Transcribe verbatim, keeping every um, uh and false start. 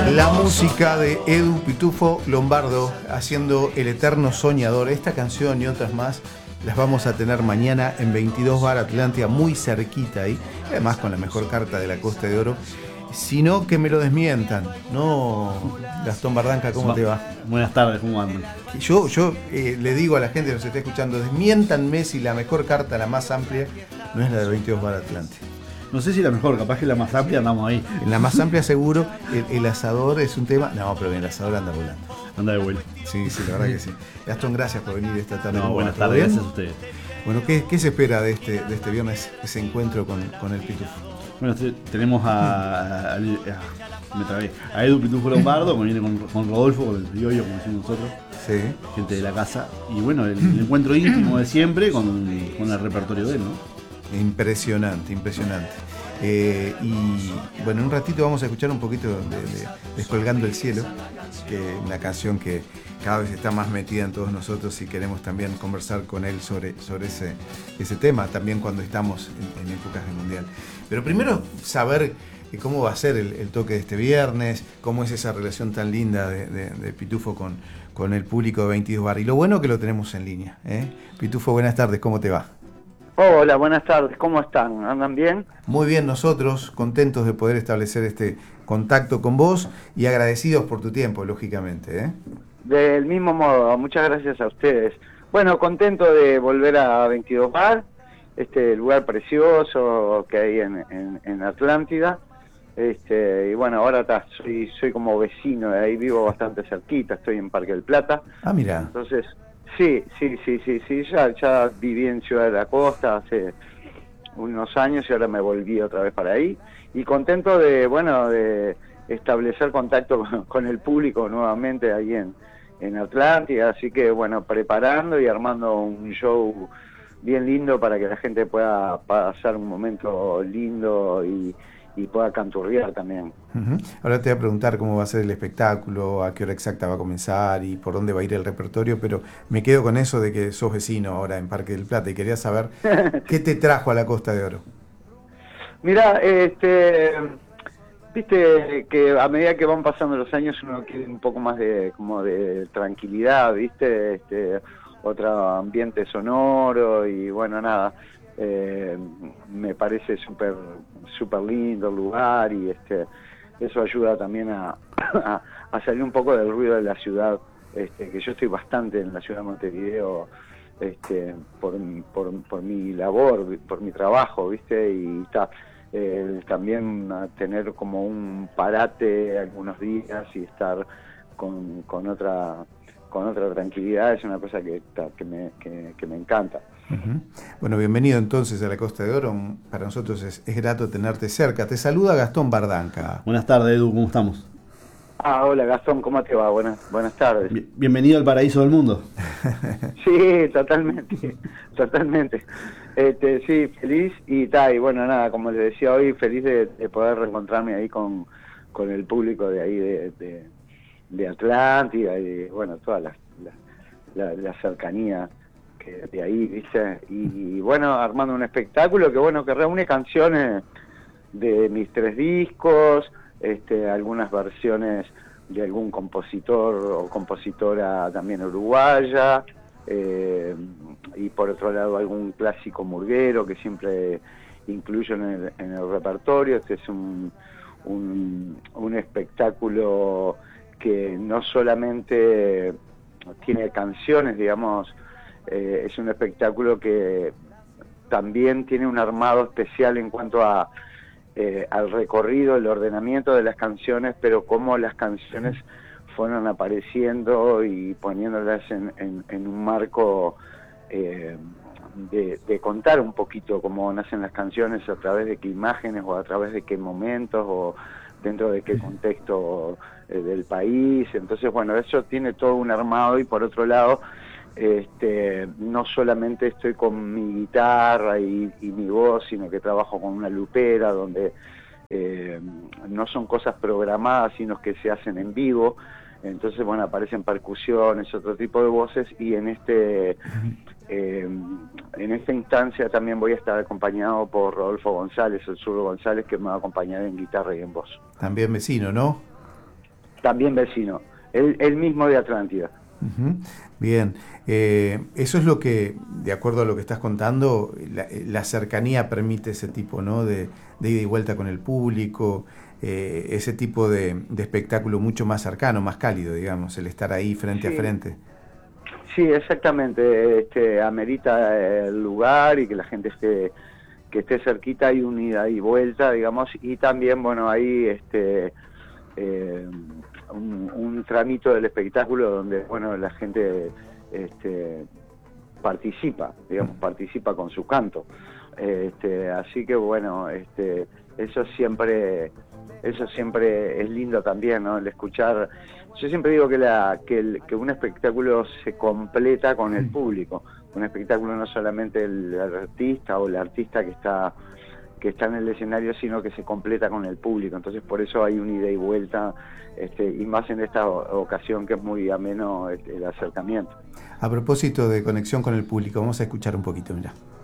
La música de Edu Pitufo Lombardo haciendo El Eterno Soñador. Esta canción y otras más las vamos a tener mañana en veintidós Bar Atlántida, muy cerquita ahí, además con la mejor carta de la Costa de Oro. Sino que me lo desmientan, ¿no? Gastón Bardanca, ¿cómo te va? Buenas tardes, ¿cómo andan? Yo, yo eh, le digo a la gente que nos está escuchando, desmiéntanme si la mejor carta, la más amplia, no es la de veintidós Bar Atlántida. No sé si la mejor, capaz que la más amplia, andamos ahí. En la más amplia seguro, el, el asador es un tema. No, pero bien, el asador anda volando. Anda de vuelta. Sí, sí, la verdad que sí. Gastón, gracias por venir esta tarde. No, buenas tardes, gracias a ustedes. Bueno, ¿qué, qué se espera de este, de este viernes, ese encuentro con, con el Pitufo? Bueno, tenemos a, a, a, me trabé, a Edu Pitufo Lombardo, que viene con, con Rodolfo, con el criollo, como decimos nosotros, sí, gente de la casa. Y bueno, el, el encuentro íntimo de siempre con, con el repertorio de él, ¿no? Impresionante, impresionante. Eh, y bueno, en un ratito vamos a escuchar un poquito de, de Descolgando el Cielo, que es una canción que cada vez está más metida en todos nosotros y queremos también conversar con él sobre, sobre ese, ese tema, también cuando estamos en, en épocas de mundial. Pero primero saber cómo va a ser el, el toque de este viernes, cómo es esa relación tan linda de, de, de Pitufo con, con el público de veintidós Bar. Y lo bueno que lo tenemos en línea, ¿eh? Pitufo, buenas tardes, ¿cómo te va? Hola, buenas tardes, ¿cómo están? ¿Andan bien? Muy bien, nosotros contentos de poder establecer este contacto con vos y agradecidos por tu tiempo, lógicamente, ¿eh? Del mismo modo, muchas gracias a ustedes. Bueno, contento de volver a veintidós Bar, este lugar precioso que hay en, en, en Atlántida. Este, y bueno, ahora ta, soy, soy como vecino de ahí, vivo bastante cerquita, estoy en Parque del Plata. Ah, mira. Entonces, sí, sí, sí, sí, sí, ya, ya viví en Ciudad de la Costa hace unos años y ahora me volví otra vez para ahí. Y contento de, bueno, de establecer contacto con, con el público nuevamente ahí en, en Atlántida, así que bueno, preparando y armando un show bien lindo para que la gente pueda pasar un momento lindo y, y pueda canturrear también. Uh-huh. Ahora te voy a preguntar cómo va a ser el espectáculo, a qué hora exacta va a comenzar y por dónde va a ir el repertorio, pero me quedo con eso de que sos vecino ahora en Parque del Plata y quería saber qué te trajo a la Costa de Oro. Mira, este, viste que a medida que van pasando los años uno quiere un poco más de como de tranquilidad, viste, este, otro ambiente sonoro y bueno, nada. Eh, me parece súper súper lindo el lugar y este eso ayuda también a, a, a salir un poco del ruido de la ciudad, este, que yo estoy bastante en la ciudad de Montevideo este, por, por, por mi labor, por mi trabajo, ¿viste? Y está, eh, también a tener como un parate algunos días y estar con, con otra con otra tranquilidad es una cosa que, que, me, que, que me encanta. Uh-huh. Bueno, bienvenido entonces a la Costa de Oro. Para nosotros es, es grato tenerte cerca. Te saluda Gastón Bardanca. Buenas tardes, Edu, ¿cómo estamos? Ah, hola Gastón, ¿cómo te va? Buenas, buenas tardes. Bienvenido al paraíso del mundo. Sí, totalmente, totalmente. Este, sí, feliz y tal, y bueno, nada, como les decía hoy, feliz de, de poder reencontrarme ahí con, con el público de ahí de, de, de Atlántida y bueno, toda la, la, la, la cercanía que de ahí, ¿viste? Y, y bueno, armando un espectáculo que bueno, que reúne canciones de mis tres discos, este, algunas versiones de algún compositor o compositora también uruguaya, eh, y por otro lado algún clásico murguero que siempre incluyo en el, en el repertorio. Este es un, un, un espectáculo que no solamente tiene canciones, digamos, eh, es un espectáculo que también tiene un armado especial en cuanto a eh, al recorrido, el ordenamiento de las canciones, pero cómo las canciones fueron apareciendo y poniéndolas en, en, en un marco eh, de, de contar un poquito cómo nacen las canciones, a través de qué imágenes o a través de qué momentos o dentro de qué contexto eh, del país. Entonces, bueno, eso tiene todo un armado y por otro lado, este, no solamente estoy con mi guitarra y, y mi voz, sino que trabajo con una lupera donde eh, no son cosas programadas, sino que se hacen en vivo. Entonces, bueno, aparecen percusiones, otro tipo de voces, y en este eh, en esta instancia también voy a estar acompañado por Rodolfo González, el zurdo González, que me va a acompañar en guitarra y en voz. También vecino, ¿no? también vecino, él, él mismo de Atlántida. Uh-huh. Bien, eh, eso es lo que, de acuerdo a lo que estás contando, la, la cercanía permite ese tipo, ¿no? de, de ida y vuelta con el público, eh, ese tipo de, de espectáculo mucho más cercano, más cálido, digamos, el estar ahí frente Sí. a frente. Sí, exactamente, este, amerita el lugar y que la gente esté que esté cerquita y unida y vuelta, digamos, y también, bueno, ahí este eh, un, un tramito del espectáculo donde, bueno, la gente este, participa, digamos, participa con su canto. Este, así que, bueno, este, eso siempre eso siempre es lindo también, ¿no? El escuchar. Yo siempre digo que, la, que, el, que un espectáculo se completa con el público. Un espectáculo no solamente el artista o el artista que está que está en el escenario, sino que se completa con el público. Entonces, por eso hay un ida y vuelta, este, y más en esta ocasión que es muy ameno el, el acercamiento. A propósito de conexión con el público, vamos a escuchar un poquito, mira.